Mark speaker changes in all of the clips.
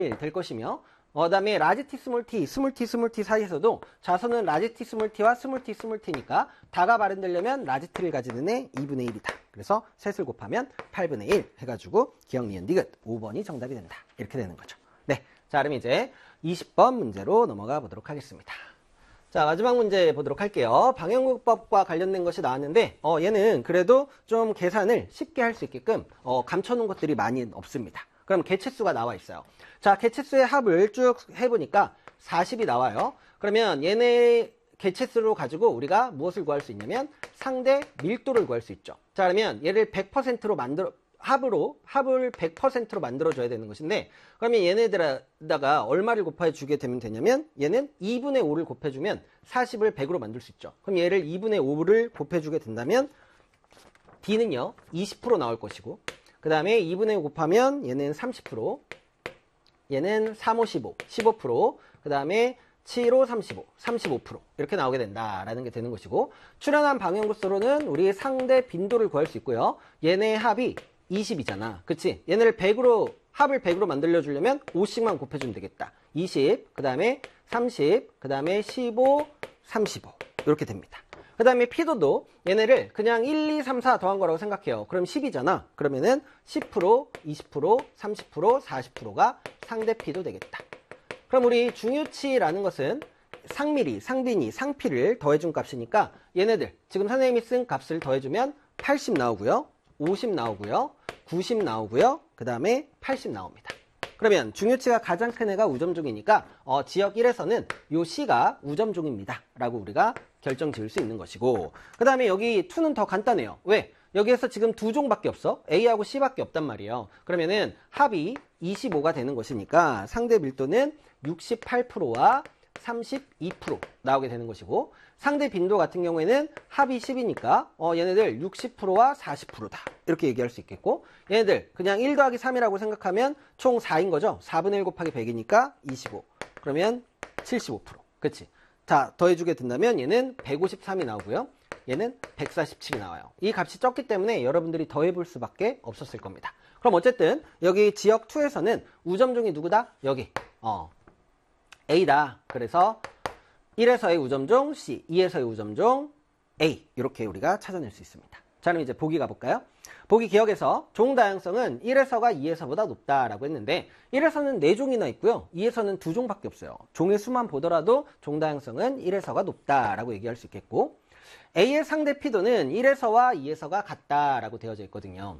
Speaker 1: 될 것이며 그 다음에 라지 t, 스몰 t, 스몰 t 사이에서도 좌선은 라지 t, 스몰 t와 스몰 t니까 다가 발현되려면 라지 t를 가지는 애 2분의 1이다. 그래서 셋을 곱하면 8분의 1 해가지고 기억, 니은, 디귿 5번이 정답이 된다. 이렇게 되는 거죠. 네, 자 그럼 이제 20번 문제로 넘어가 보도록 하겠습니다. 자, 마지막 문제 보도록 할게요. 방향국법과 관련된 것이 나왔는데 얘는 그래도 좀 계산을 쉽게 할 수 있게끔 감춰놓은 것들이 많이 없습니다. 그럼 개체수가 나와 있어요. 자, 개체수의 합을 쭉 해보니까 40이 나와요. 그러면 얘네 개체수로 가지고 우리가 무엇을 구할 수 있냐면 상대 밀도를 구할 수 있죠. 자, 그러면 얘를 100%로 합을 100%로 만들어줘야 되는 것인데, 그러면 얘네들에다가 얼마를 곱해주게 되면 되냐면, 얘는 2분의 5를 곱해주면 40을 100으로 만들 수 있죠. 그럼 얘를 2분의 5를 곱해주게 된다면, D는요, 20% 나올 것이고, 그 다음에 2분의 5 곱하면 얘는 30%, 얘는 3, 5, 15%, 그 다음에 7, 5, 35, 35% 이렇게 나오게 된다라는 게 되는 것이고, 출현한 방향구수로는 우리 상대 빈도를 구할 수 있고요. 얘네 합이 20이잖아. 그치? 얘네를 100으로, 합을 100으로 만들려 주려면 5씩만 곱해주면 되겠다. 20, 그 다음에 30, 그 다음에 15, 35 이렇게 됩니다. 그 다음에 피도도 얘네를 그냥 1, 2, 3, 4 더한 거라고 생각해요. 그럼 10이잖아. 그러면은 10%, 20%, 30%, 40%가 상대 피도 되겠다. 그럼 우리 중요치라는 것은 상밀이, 상빈이, 상피를 더해준 값이니까 얘네들 지금 선생님이 쓴 값을 더해주면 80 나오고요. 50 나오고요. 90 나오고요. 그 다음에 80 나옵니다. 그러면 중요치가 가장 큰 애가 우점종이니까 지역 1에서는 요 C가 우점종입니다. 라고 우리가 결정 지을 수 있는 것이고, 그 다음에 여기 2는 더 간단해요. 왜? 여기에서 지금 두 종밖에 없어. A하고 C밖에 없단 말이에요. 그러면은 합이 25가 되는 것이니까 상대 밀도는 68%와 32% 나오게 되는 것이고, 상대 빈도 같은 경우에는 합이 10이니까 얘네들 60%와 40%다 이렇게 얘기할 수 있겠고, 얘네들 그냥 1 더하기 3이라고 생각하면 총 4인 거죠. 4분의 1 곱하기 100이니까 25, 그러면 75%. 그치? 자, 더해주게 된다면 얘는 153이 나오고요. 얘는 147이 나와요. 이 값이 적기 때문에 여러분들이 더해볼 수밖에 없었을 겁니다. 그럼 어쨌든 여기 지역 2에서는 우점종이 누구다? 여기 A다. 그래서 1에서의 우점종 C, 2에서의 우점종 A 이렇게 우리가 찾아낼 수 있습니다. 자, 그럼 이제 보기 가볼까요? 보기 기억에서 종 다양성은 1에서가 2에서보다 높다라고 했는데 1에서는 4종이나 있고요. 2에서는 2종밖에 없어요. 종의 수만 보더라도 종 다양성은 1에서가 높다라고 얘기할 수 있겠고, A의 상대 피도는 1에서와 2에서가 같다라고 되어져 있거든요.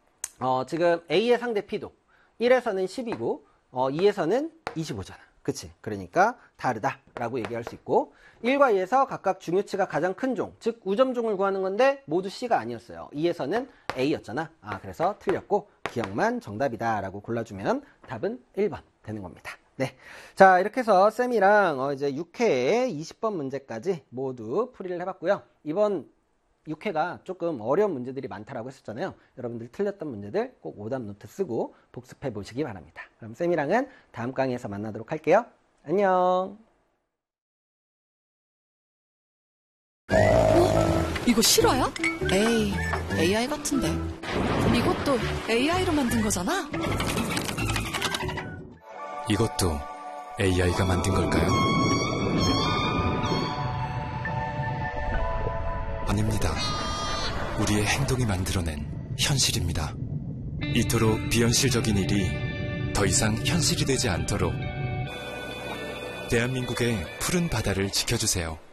Speaker 1: 지금 A의 상대 피도 1에서는 10이고 2에서는 25잖아. 그치? 그러니까 다르다라고 얘기할 수 있고, 1과 2에서 각각 중요치가 가장 큰 종, 즉 우점종을 구하는 건데 모두 C가 아니었어요. 2에서는 A였잖아. 그래서 틀렸고 기억만 정답이다라고 골라주면 답은 1번 되는 겁니다. 네, 자 이렇게 해서 쌤이랑 이제 6회에 20번 문제까지 모두 풀이를 해봤고요. 이번 6회가 조금 어려운 문제들이 많다라고 했었잖아요. 여러분들 틀렸던 문제들 꼭 오답 노트 쓰고 복습해 보시기 바랍니다. 그럼 쌤이랑은 다음 강의에서 만나도록 할게요. 안녕.
Speaker 2: 이거 실화야? 에이, AI 같은데. 이것도 AI로 만든 거잖아?
Speaker 3: 이것도 AI가 만든 걸까요? 아닙니다. 우리의 행동이 만들어낸 현실입니다. 이토록 비현실적인 일이 더 이상 현실이 되지 않도록 대한민국의 푸른 바다를 지켜주세요.